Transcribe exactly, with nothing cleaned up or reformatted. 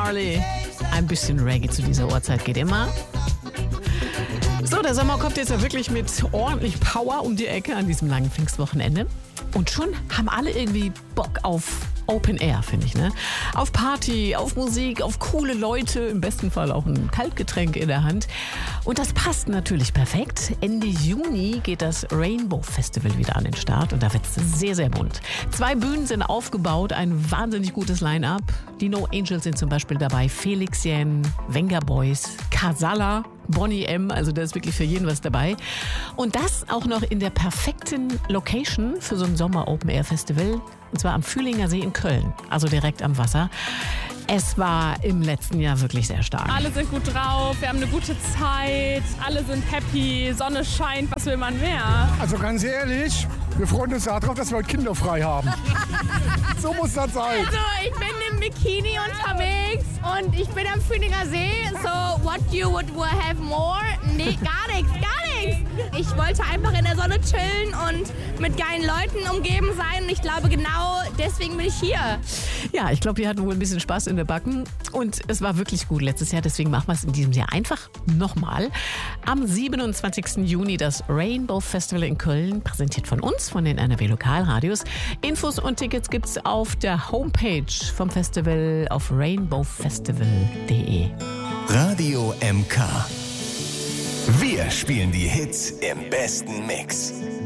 Marley. Ein bisschen Reggae zu dieser Uhrzeit geht immer. So, der Sommer kommt jetzt ja wirklich mit ordentlich Power um die Ecke an diesem langen Pfingstwochenende. Und schon haben alle irgendwie Bock auf Open Air, finde ich, ne? Auf Party, auf Musik, auf coole Leute, im besten Fall auch ein Kaltgetränk in der Hand. Und das passt natürlich perfekt. Ende Juni geht das Rainbow Festival wieder an den Start und da wird es sehr, sehr bunt. Zwei Bühnen sind aufgebaut, ein wahnsinnig gutes Line-Up. Die No Angels sind zum Beispiel dabei, Felix Jähn, Venga Boys, Casala, Bonnie M, also da ist wirklich für jeden was dabei. Und das auch noch in der perfekten Location für so ein Sommer-Open-Air-Festival. Und zwar am Fühlinger See in Köln, also direkt am Wasser. Es war im letzten Jahr wirklich sehr stark. Alle sind gut drauf, wir haben eine gute Zeit, alle sind happy, Sonne scheint, was will man mehr? Also ganz ehrlich, wir freuen uns darauf, dass wir heute kinderfrei haben. So muss das sein. Also ich bin im Bikini unterwegs und ich bin am Fühlinger See. So, what you would have more? Nee, gar nichts, gar nichts. Ich wollte einfach in der Sonne chillen und mit geilen Leuten umgeben sein. Und ich glaube, genau deswegen bin ich hier. Ja, ich glaube, wir hatten wohl ein bisschen Spaß in der Backen und es war wirklich gut letztes Jahr. Deswegen machen wir es in diesem Jahr einfach nochmal. Am siebenundzwanzigsten Juni das Rainbow Festival in Köln, präsentiert von uns, von den N R W Lokalradios. Infos und Tickets gibt's auf der Homepage vom Festival auf rainbow festival punkt de. Radio M K. Wir spielen die Hits im besten Mix.